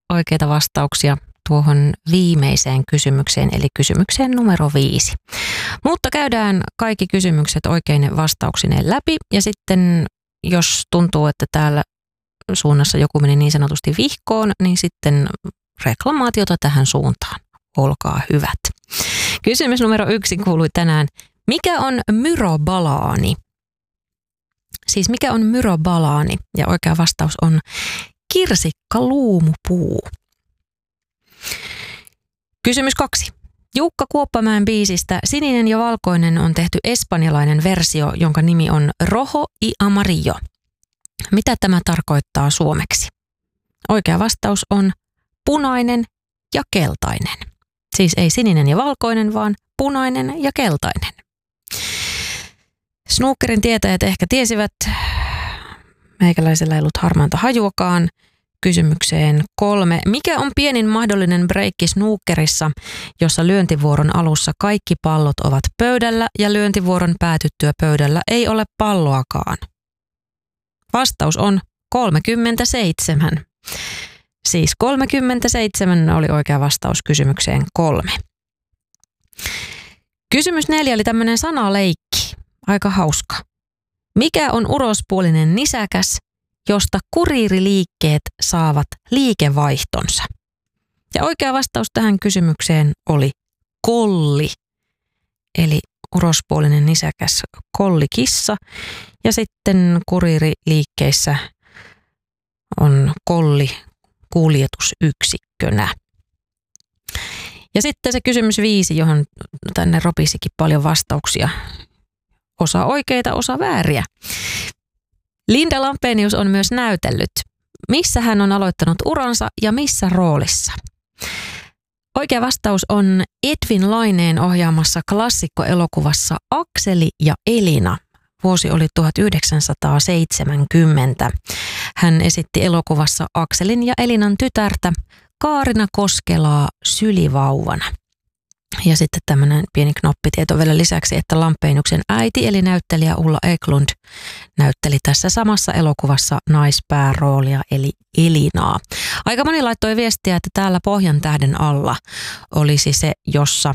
oikeita vastauksia tuohon viimeiseen kysymykseen, eli kysymykseen numero 5. Mutta käydään kaikki kysymykset oikein vastauksineen läpi ja sitten jos tuntuu, että täällä suunnassa joku meni niin sanotusti vihkoon, niin sitten reklamaatiota tähän suuntaan. Olkaa hyvät. Kysymys numero 1 kuului tänään. Mikä on myrobalaani? Siis mikä on myrobalaani? Ja oikea vastaus on kirsikkaluumupuu. Kysymys 2. Jukka Kuoppamäen biisistä Sininen ja valkoinen on tehty espanjalainen versio, jonka nimi on Rojo y Amarillo. Mitä tämä tarkoittaa suomeksi? Oikea vastaus on punainen ja keltainen. Siis ei sininen ja valkoinen, vaan punainen ja keltainen. Snookerin tietäjät ehkä tiesivät, meikäläisellä ei ollut harmaanta hajuakaan. Kysymykseen 3. Mikä on pienin mahdollinen breikki snookerissa, jossa lyöntivuoron alussa kaikki pallot ovat pöydällä ja lyöntivuoron päätyttyä pöydällä ei ole palloakaan? Vastaus on 37. Siis 37 oli oikea vastaus kysymykseen 3. Kysymys 4 oli tämmöinen sanaleikki. Aika hauska. Mikä on urospuolinen nisäkäs, josta kuriiriliikkeet saavat liikevaihtonsa? Ja oikea vastaus tähän kysymykseen oli kolli. Eli urospuolinen nisäkäs kollikissa. Ja sitten kuriiriliikkeissä on kolli kuljetusyksikkönä. Ja sitten se kysymys 5, johon tänne ropisikin paljon vastauksia. Osa oikeita, osa vääriä. Linda Lampenius on myös näytellyt. Missä hän on aloittanut uransa ja missä roolissa? Oikea vastaus on Edwin Laineen ohjaamassa klassikkoelokuvassa Akseli ja Elina. Vuosi oli 1970. Hän esitti elokuvassa Akselin ja Elinan tytärtä Kaarina Koskelaa sylivauvana. Ja sitten tämmöinen pieni knoppitieto vielä lisäksi, että Lampeniuksen äiti eli näyttelijä Ulla Eklund näytteli tässä samassa elokuvassa naispääroolia eli Elinaa. Aika moni laittoi viestiä, että täällä Pohjan tähden alla olisi se, jossa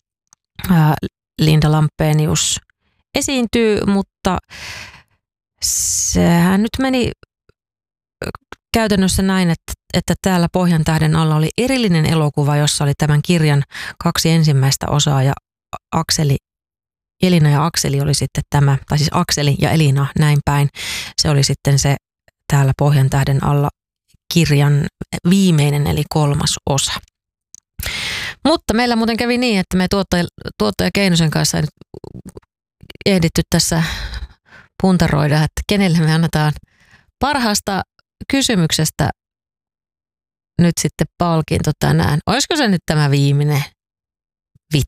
Linda Lampenius esiintyy, mutta sehän nyt meni käytännössä näin, että täällä Pohjan tähden alla oli erillinen elokuva, jossa oli tämän kirjan 2 ensimmäistä osaa ja Elina ja Akseli oli sitten tämä, tai siis Akseli ja Elina näin päin. Se oli sitten se täällä Pohjan tähden alla kirjan viimeinen eli 3. osa. Mutta meillä muuten kävi niin, että me tuottaja Keinosen kanssa ei nyt ehditty tässä puntaroida, että kenelle me annetaan parhaasta kysymyksestä nyt sitten palkinto tänään. Olisiko se nyt tämä viimeinen 5?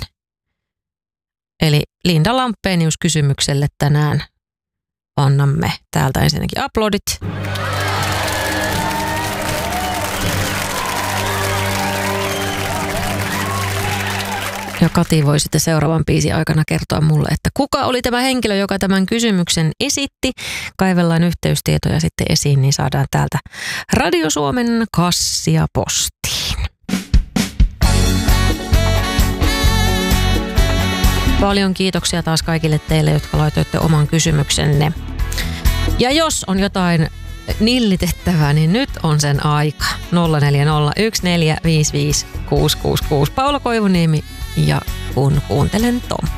Eli Linda Lampenius kysymykselle tänään annamme täältä ensinnäkin aplodit. Ja Kati voi sitten seuraavan biisin aikana kertoa mulle, että kuka oli tämä henkilö, joka tämän kysymyksen esitti. Kaivellaan yhteystietoja sitten esiin, niin saadaan täältä Radio Suomen kassia postiin. Paljon kiitoksia taas kaikille teille, jotka laitoitte oman kysymyksenne. Ja jos on jotain nillitettävää, niin nyt on sen aika. 0401455666. Paula Koivuniemi ja kun kuuntelen Tom.